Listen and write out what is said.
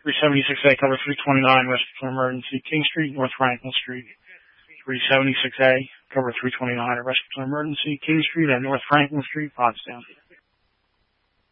376A, cover 329, West Florida Emergency, King Street, North Franklin Street. 376A, cover 329, West Florida Emergency, King Street and North Franklin Street, Pottstown.